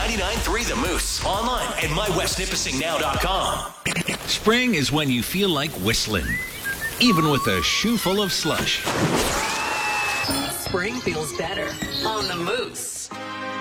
99.3 The Moose. Online at mywestnipissingnow.com. Spring is when you feel like whistling, even with a shoe full of slush. Spring feels better on the Moose.